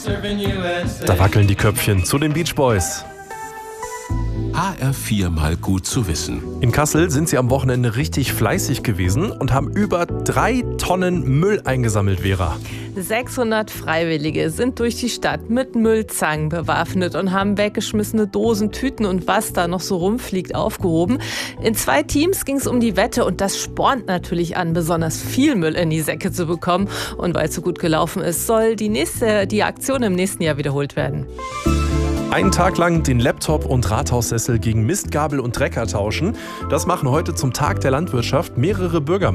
Da wackeln die Köpfchen zu den Beach Boys. HR4 mal gut zu wissen. In Kassel sind sie am Wochenende richtig fleißig gewesen und haben über 3 Tonnen Müll eingesammelt, Vera. 600 Freiwillige sind durch die Stadt mit Müllzangen bewaffnet und haben weggeschmissene Dosen, Tüten und was da noch so rumfliegt aufgehoben. In 2 Teams ging es um die Wette und das spornt natürlich an, besonders viel Müll in die Säcke zu bekommen. Und weil es so gut gelaufen ist, soll die Aktion im nächsten Jahr wiederholt werden. Einen Tag lang den Laptop und Rathaussessel gegen Mistgabel und Trecker tauschen. Das machen heute zum Tag der Landwirtschaft mehrere Bürger.